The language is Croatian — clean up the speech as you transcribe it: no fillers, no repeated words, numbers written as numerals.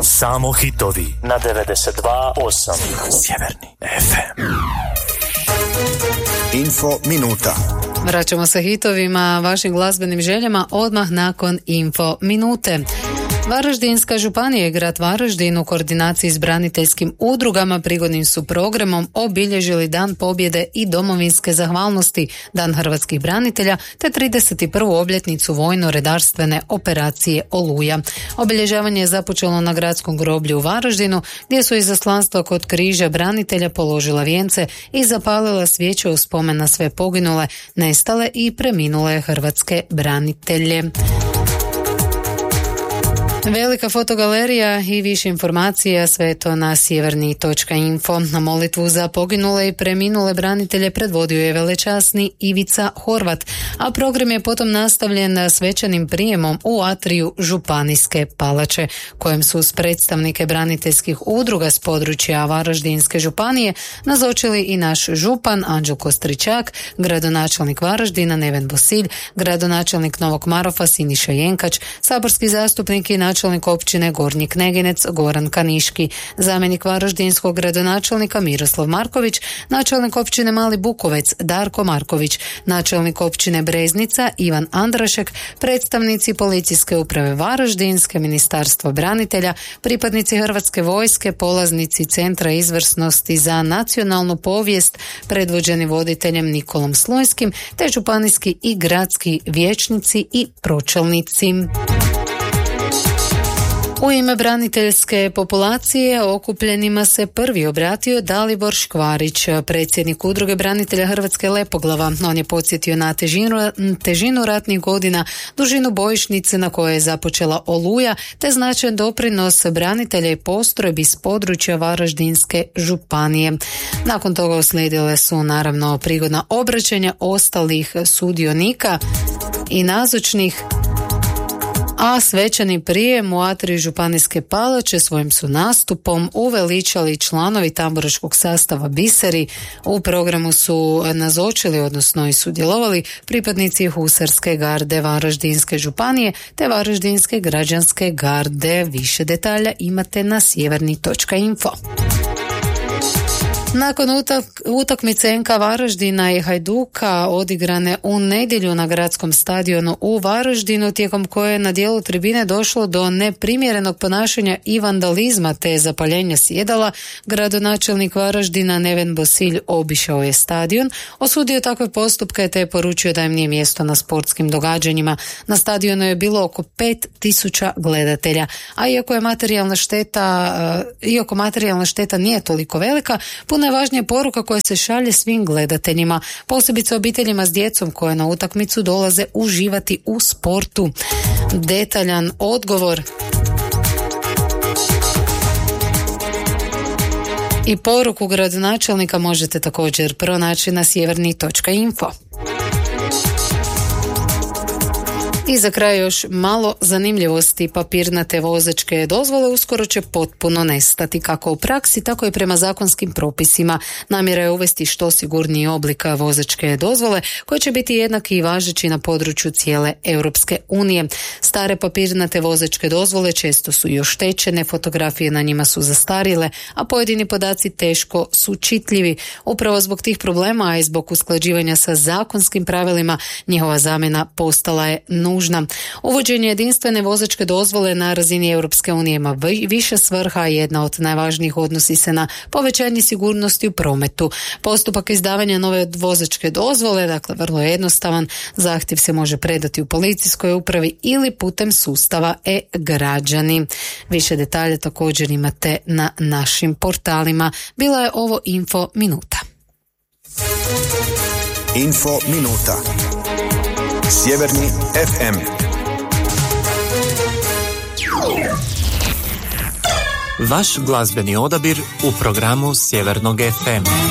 Samo hitovi na 92.8 Sjeverni FM. Info minuta. Vraćamo se hitovima, vašim glazbenim željama odmah nakon Info minute. Varaždinska županija i grad Varaždin u koordinaciji s braniteljskim udrugama prigodnim su programom obilježili Dan pobjede i domovinske zahvalnosti, Dan hrvatskih branitelja te 31. obljetnicu vojno-redarstvene operacije Oluja. Obilježavanje je započelo na gradskom groblju u Varaždinu gdje su izaslanstva kod križa branitelja položila vijence i zapalila svijeće u spomen na sve poginule, nestale i preminule hrvatske branitelje. Velika fotogalerija i više informacija, sve to na sjeverni.info. Na molitvu za poginule i preminule branitelje predvodio je velečasni Ivica Horvat, a program je potom nastavljen svečanim prijemom u atriju Županijske palače, kojem su s predstavnike braniteljskih udruga s područja Varaždinske županije nazočili i naš župan Anđelko Stričak, gradonačelnik Varaždina Neven Bosilj, gradonačelnik Novog Marofa Siniša Jenkač, saborski zastupnik i načelnik općine Gornji Kneginec Goran Kaniški, zamjenik varaždinskog gradonačelnika Miroslav Marković, načelnik općine Mali Bukovec Darko Marković, načelnik općine Breznica Ivan Andrašek, predstavnici policijske uprave Varaždinske, Ministarstva branitelja, pripadnici Hrvatske vojske, polaznici Centra izvrsnosti za nacionalnu povijest predvođeni voditeljem Nikolom Slojskim, te županijski i gradski vijećnici i pročelnici. U ime braniteljske populacije okupljenima se prvi obratio Dalibor Škvarić, predsjednik udruge branitelja Hrvatske Lepoglava. On je podsjetio na težinu ratnih godina, dužinu bojišnice na kojoj je započela Oluja, te značajan doprinos branitelja i postrojbi s područja Varaždinske županije. Nakon toga uslijedile su naravno prigodna obraćanja ostalih sudionika i nazočnih, a svečani prijem u atriju Županijske palače svojim su nastupom uveličali članovi tamburaškog sastava Biseri. U programu su nazočili, odnosno i sudjelovali pripadnici Husarske garde Varaždinske županije te Varaždinske građanske garde. Više detalja imate na sjeverni.info. Nakon utakmice NK Varaždina i Hajduka odigrane u nedjelju na gradskom stadionu u Varaždinu, tijekom koje je na dijelu tribine došlo do neprimjerenog ponašanja i vandalizma te zapaljenja sjedala, gradonačelnik Varaždina Neven Bosilj obišao je stadion, osudio takve postupke te je poručio da im nije mjesto na sportskim događanjima. Na stadionu je bilo oko 5.000 gledatelja, a iako materijalna šteta nije toliko velika, puno je važnija poruka koja se šalje svim gledateljima, posebice obiteljima s djecom koje na utakmicu dolaze uživati u sportu. Detaljan odgovor i poruku gradonačelnika možete također pronaći na sjeverni.info. I za kraj još malo zanimljivosti. Papirnate vozačke dozvole uskoro će potpuno nestati, kako u praksi, tako i prema zakonskim propisima. Namjera je uvesti što sigurniji oblik vozačke dozvole koji će biti jednaki i važeći na području cijele Europske unije. Stare papirnate vozačke dozvole često su i oštećene, fotografije na njima su zastarjele, a pojedini podaci teško su čitljivi. Upravo zbog tih problema, a i zbog usklađivanja sa zakonskim pravilima, njihova zamjena postala je nužna. Uvođenje jedinstvene vozačke dozvole na razini Europske unije ima više svrha, jedna od najvažnijih odnosi se na povećanje sigurnosti u prometu. Postupak izdavanja nove vozačke dozvole, dakle vrlo jednostavan, zahtjev se može predati u policijskoj upravi ili putem sustava e-građani. Više detalja također imate na našim portalima. Bila je ovo Info minuta. Info minuta. Sjeverni FM. Vaš glazbeni odabir u programu Sjevernog FM.